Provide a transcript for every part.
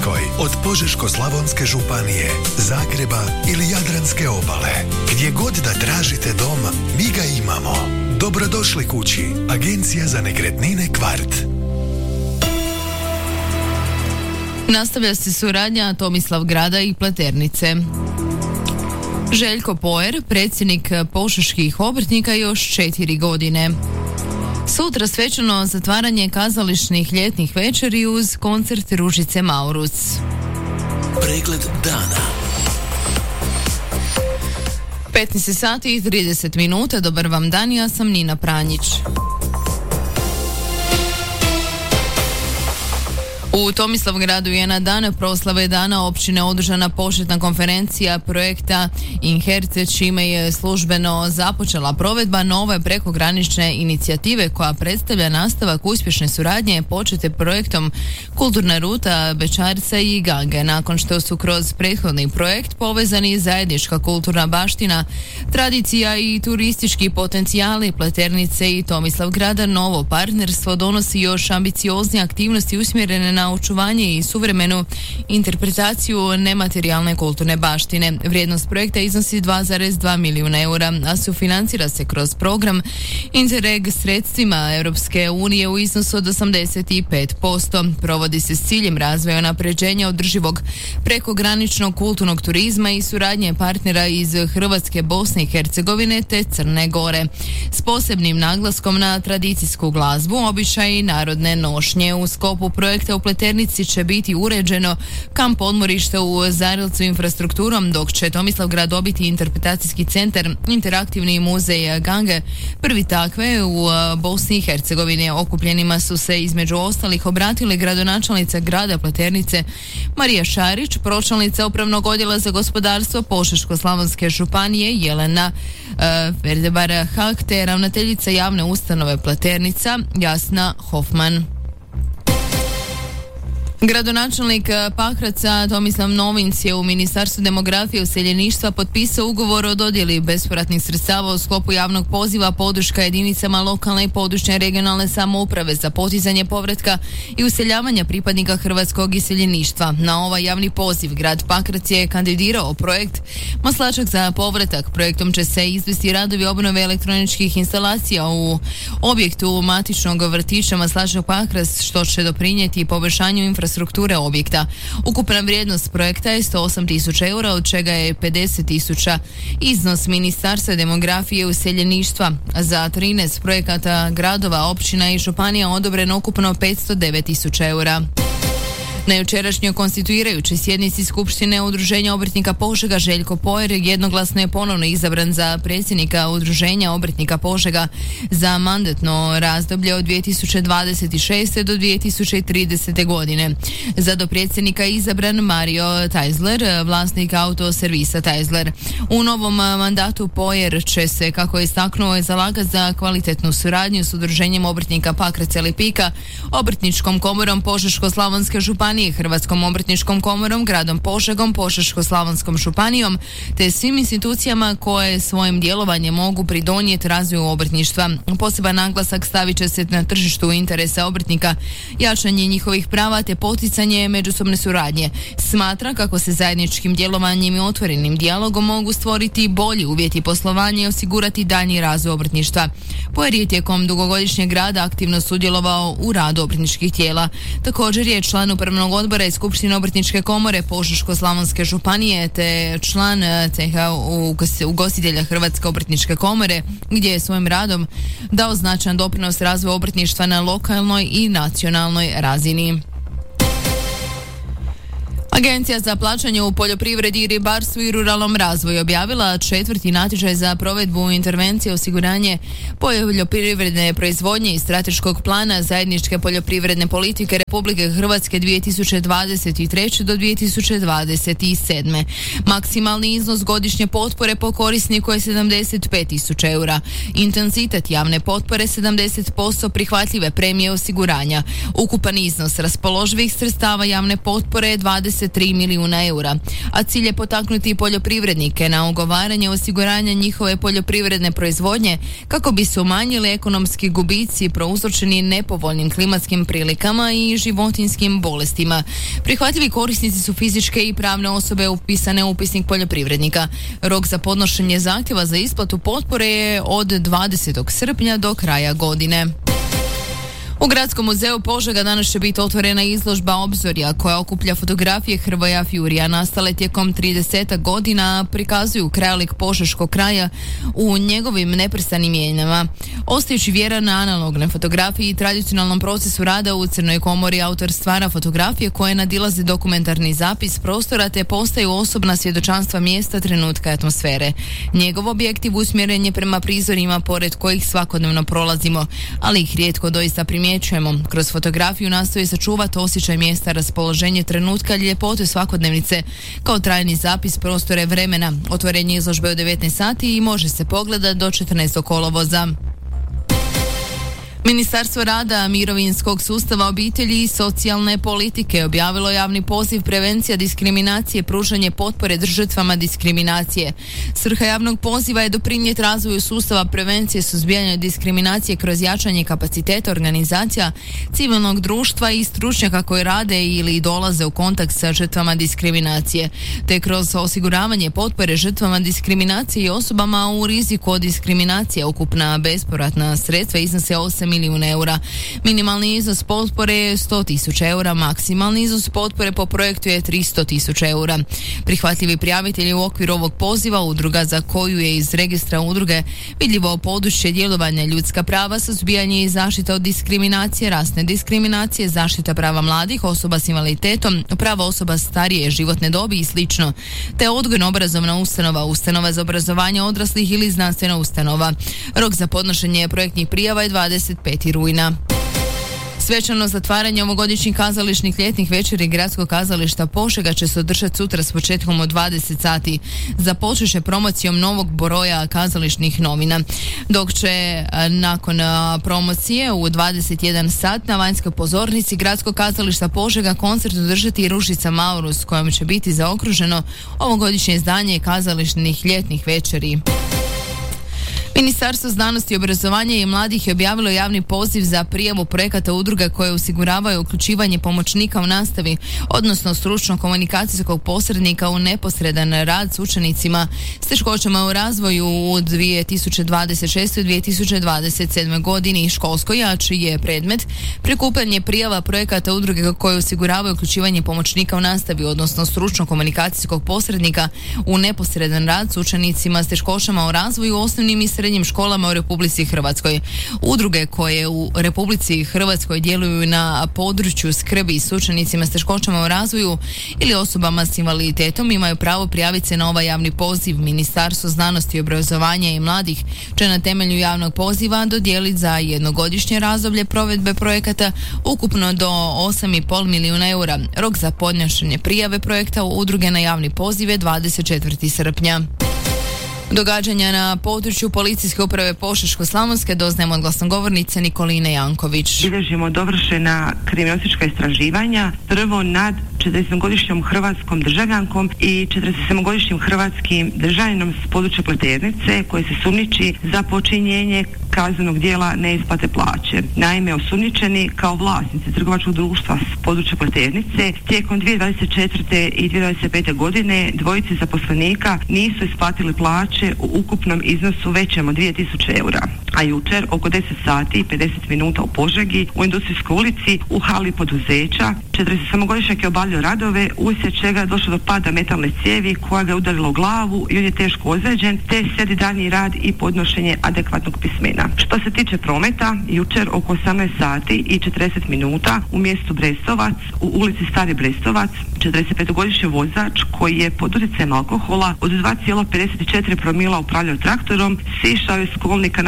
Hrvatskoj, od Požeško-slavonske županije, Zagreba ili Jadranske obale. Gdje god da tražite dom, mi ga imamo. Dobrodošli kući, Agencija za nekretnine Kvart. Nastavlja se suradnja Tomislavgrada i Pleternice. Željko Poer, predsjednik požeških obrtnika, još 4 godine. Sutra svečano zatvaranje kazališnih ljetnih večeri uz koncert Ružice Maurus. Pregled dana. 15 sati i 30 minuta. Dobar vam dan, ja sam Nina Pranjić. U Tomislavgradu je na dan proslave dana općine održana početna konferencija projekta Inherce, čime je službeno započela provedba nove prekogranične inicijative koja predstavlja nastavak uspješne suradnje počete projektom Kulturna ruta Bečarca i Gange, nakon što su kroz prethodni projekt povezani zajednička kulturna baština, tradicija i turistički potencijali Pleternice i Tomislavgrada. Novo partnerstvo donosi još ambicioznije aktivnosti usmjerene na očuvanje i suvremenu interpretaciju nematerijalne kulturne baštine. Vrijednost projekta iznosi 2,2 milijuna eura, a sufinancira se kroz program Interreg sredstvima Europske unije u iznosu od 85%. Provodi se s ciljem razvoja unapređenja održivog prekograničnog kulturnog turizma i suradnje partnera iz Hrvatske, Bosne i Hercegovine te Crne Gore, s posebnim naglaskom na tradicijsku glazbu, običaje i narodne nošnje. U sklopu projekta u Pleternici će biti uređeno kamp odmorište u Zarilcu infrastrukturom, dok će Tomislavgrad dobiti interpretacijski centar, interaktivni muzej Gange, prvi takve u Bosni i Hercegovini. Okupljenima su se između ostalih obratili gradonačelnica grada Pleternice Marija Šarić, pročelnica upravnog odjela za gospodarstvo Požeško-slavonske županije Jelena Verdebar-Hak te ravnateljica javne ustanove Pleternica Jasna Hofman. Gradonačelnik Pakraca Tomislav Novinc je u Ministarstvu demografije i useljeništva potpisao ugovor o dodjeli bespovratnih sredstava u sklopu javnog poziva podrška jedinicama lokalne i područne regionalne samouprave za poticanje povratka i useljavanja pripadnika hrvatskog iseljeništva. Na ovaj javni poziv grad Pakrac je kandidirao projekt Maslačak za povratak. Projektom će se izvesti radovi obnove elektroničkih instalacija u objektu matičnog vrtića Maslačak Pakrac, što će doprinijeti poboljšanju infrastrukture objekta. Ukupna vrijednost projekta je 108.000 eura, od čega je 50.000 iznos Ministarstva demografije i useljeništva. Za 13 projekata gradova, općina i županija odobreno ukupno 509.000 eura. Na jučerašnjoj konstituirajućoj sjednici Skupštine Udruženja obrtnika Požega Željko Poer jednoglasno je ponovno izabran za predsjednika Udruženja obrtnika Požega za mandatno razdoblje od 2026. do 2030. godine. Za dopredsjednika je izabran Mario Tajzler, vlasnik autoservisa Tajzler. U novom mandatu Poer će se, kako je istaknuo, zalagati za kvalitetnu suradnju s Udruženjem obrtnika Pakrac i Lipika, Obrtničkom komorom Požeško-slavonske županije, Hrvatskom obrtničkom komorom, gradom Požegom, Požeško-slavonskom županijom te svim institucijama koje svojim djelovanjem mogu pridonijeti razvoju obrtništva. Poseban naglasak stavit će se na tržištu interesa obrtnika, jačanje njihovih prava te poticanje međusobne suradnje. Smatra kako se zajedničkim djelovanjem i otvorenim dijalogom mogu stvoriti bolji uvjeti poslovanja i osigurati daljnji razvoj obrtništva. Poer je tijekom dugogodišnjeg rada aktivno sudjelovao u radu obrtničkih tijela. Također je član upravnog odbora i Skupštine obrtničke komore Požeško-slavonske županije te član ceha ugostitelja Hrvatske obrtničke komore, gdje je svojim radom dao značajan doprinos razvoju obrtništva na lokalnoj i nacionalnoj razini. Agencija za plaćanje u poljoprivredi, ribarstvu i ruralnom razvoju objavila 4. natječaj za provedbu intervencije osiguranje poljoprivredne proizvodnje i strateškog plana zajedničke poljoprivredne politike Republike Hrvatske 2023. do 2027. Maksimalni iznos godišnje potpore po korisniku je 75.000 eura. Intenzitet javne potpore 70% prihvatljive premije osiguranja. Ukupan iznos raspoloživih sredstava javne potpore je 20 33 milijuna eura, a cilj je potaknuti poljoprivrednike na ugovaranje osiguranja njihove poljoprivredne proizvodnje kako bi se umanjili ekonomski gubici prouzročeni nepovoljnim klimatskim prilikama i životinjskim bolestima. Prihvatljivi korisnici su fizičke i pravne osobe upisane u upisnik poljoprivrednika. Rok za podnošenje zahtjeva za isplatu potpore je od 20. srpnja do kraja godine. U Gradskom muzeju Požega danas će biti otvorena izložba Obzorja koja okuplja fotografije Hrvoja Fjurija nastale tijekom 30 godina, prikazuju krajolik Požeškog kraja u njegovim neprestanim mijenjama. Ostajući vjeran na analogne fotografiji i tradicionalnom procesu rada u Crnoj komori, autor stvara fotografije koje nadilaze dokumentarni zapis prostora te postaju osobna svjedočanstva mjesta, trenutka i atmosfere. Njegov objektiv usmjeren je prema prizorima pored kojih svakodnevno prolazimo, ali ih rijetko doista primjenjujemo. Kroz fotografiju nastoji sačuvati osjećaj mjesta, raspoloženje trenutka, ljepote svakodnevnice kao trajni zapis prostora i vremena. Otvorenje izložbe je u 19 sati i može se pogledati do 14. kolovoza. Ministarstvo rada, mirovinskog sustava, obitelji i socijalne politike objavilo javni poziv prevencija diskriminacije, pružanje potpore žrtvama diskriminacije. Svrha javnog poziva je doprinijeti razvoju sustava prevencije suzbijanja diskriminacije kroz jačanje kapaciteta organizacija, civilnog društva i stručnjaka koji rade ili dolaze u kontakt sa žrtvama diskriminacije, te kroz osiguravanje potpore žrtvama diskriminacije i osobama u riziku od diskriminacije. Ukupna bespovratna sredstva iznose 8 milijuna eura. Minimalni iznos potpore je 100.000 eura, maksimalni iznos potpore po projektu je 300.000 eura. Prihvatljivi prijavitelji u okviru ovog poziva udruga za koju je iz registra udruge vidljivo područje djelovanja ljudska prava, suzbijanje i zaštita od diskriminacije, rasne diskriminacije, zaštita prava mladih, osoba s invaliditetom, prava osoba starije životne dobi i slično, te odgojno-obrazovna ustanova, ustanova za obrazovanje odraslih ili znanstvena ustanova. Rok za podnošenje projektnih prijava je 25. rujna. Svečano zatvaranje ovogodišnjih kazališnih ljetnih večeri Gradskog kazališta Požega će se održati sutra s početkom od 20 sati. Započet će promocijom novog broja kazališnih novina, dok će nakon promocije u 21 sat na vanjskoj pozornici Gradskog kazališta Požega koncert održati i Ružica Maurus, kojom će biti zaokruženo ovogodišnje izdanje kazališnih ljetnih večeri. Ministarstvo znanosti, obrazovanja i mladih je objavilo javni poziv za prijavu projekata udruga koje osiguravaju uključivanje pomoćnika u nastavi, odnosno stručno-komunikacijskog posrednika u neposredan rad s učenicima s teškoćama u razvoju u 2026. i 2027. godini školskoj, a čiji je predmet prikupljanje prijava projekata udruge koje osiguravaju uključivanje pomoćnika u nastavi, odnosno stručno-komunikacijskog posrednika u neposredan rad s učenicima s teškoćama u razvoju u osnovnim i srednjim školama u Republici Hrvatskoj. Udruge koje u Republici Hrvatskoj djeluju na području skrbi s učenicima s teškoćama u razvoju ili osobama s invaliditetom imaju pravo prijaviti se na ovaj javni poziv. Ministarstvo znanosti, obrazovanja i mladih će na temelju javnog poziva dodijeliti za jednogodišnje razdoblje provedbe projekata ukupno do 8,5 milijuna eura. Rok za podnošenje prijave projekta u udruge na javni poziv je 24. srpnja. Događanja na području Policijske uprave Požeško-slavonske doznajemo od glasnogovornice Nikoline Janković. Bilježimo dovršena kriminalistička istraživanja, prvo nad 40-godišnjom hrvatskom državljankom i 47-godišnjim hrvatskim državljaninom s područja Pleternice koji se sumnjiči za počinjenje kaznenog djela neisplate plaće. Naime, osumnjičeni kao vlasnici trgovačkog društva s područja Pleternice tijekom 2024. i 2025. godine dvojici zaposlenika nisu isplatili plaće u ukupnom iznosu većem od 2000 eura. A jučer oko 10 sati i 50 minuta u Požegi u Industrijskoj ulici u hali poduzeća 47-godišnjak je obavljao radove uslijed čega je došlo do pada metalne cijevi koja ga je udarila u glavu i on je teško ozlijeđen te slijedi daljnji rad i podnošenje adekvatnog pismena. Što se tiče prometa, jučer oko 18 sati i 40 minuta u mjestu Brestovac u ulici Stari Brestovac 45-godišnji vozač koji je pod utjecajem alkohola od 2,54 promila upravljao traktorom sišao je s kolnika na makadam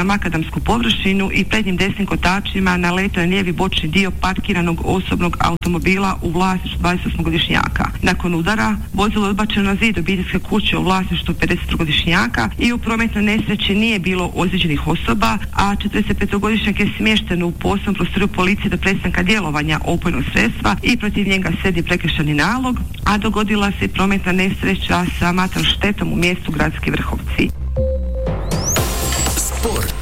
makadamsku površinu i prednjim desnim kotačima naletio na lijevi bočni dio parkiranog osobnog automobila u vlasništvu 28-godišnjaka. Nakon udara vozilo je odbačeno na zid obiteljske kuće u vlasništvu 50-godišnjaka i u prometnoj nesreći nije bilo ozlijeđenih osoba, a 45-godišnjak je smješten u posebnu prostoriju policije do prestanka djelovanja opojnog sredstva i protiv njega slijedi prekršajni nalog, a dogodila se i prometna nesreća sa materijalnom štetom u mjestu Gradski Vrhovci. Sport.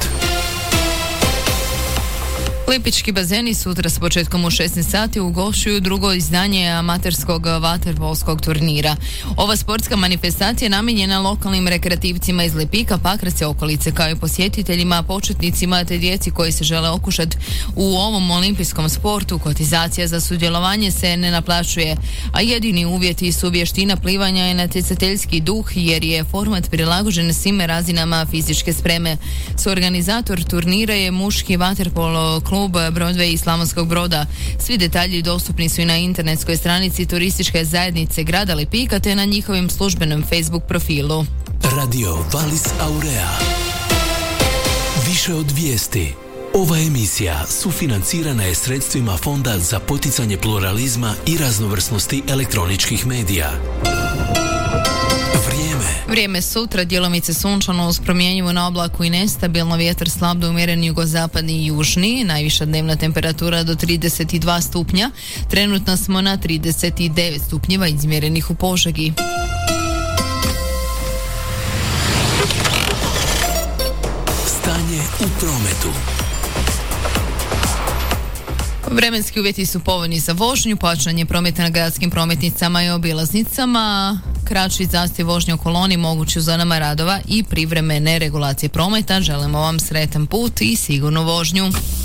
Lipički bazeni sutra s početkom u 16 sati ugošuju drugo izdanje amaterskog vaterpolskog turnira. Ova sportska manifestacija je namijenjena lokalnim rekreativcima iz Lipika, Pakraca i okolice, kao i posjetiteljima, početnicima te djeci koji se žele okušati u ovom olimpijskom sportu. Kotizacija za sudjelovanje se ne naplaćuje, a jedini uvjeti su vještina plivanja i natjecateljski duh, jer je format prilagođen svim razinama fizičke spreme. Suorganizator turnira je muški vaterpolo klub Broadway iz Slavonskog Broda. Svi detalji dostupni su i na internetskoj stranici turističke zajednice grada Lipika te na njihovim službenom Facebook profilu. Radio Valis Aurea. Više od vijesti. Ova emisija sufinancirana je sredstvima Fonda za poticanje pluralizma i raznovrsnosti elektroničkih medija. Vrijeme sutra djelomice sunčano uz promjenjivo na oblaku i nestabilno, vjetar slab do umjeren jugozapadni i južni, najviša dnevna temperatura do 32 stupnja, trenutno smo na 39 stupnjeva izmjerenih u Požegi. Stanje u prometu. Vremenski uvjeti su povoljni za vožnju, pojačanje prometa na gradskim prometnicama i obilaznicama, kraći zastoj vožnje u koloni mogući u zonama radova i privremene regulacije prometa. Želimo vam sretan put i sigurnu vožnju.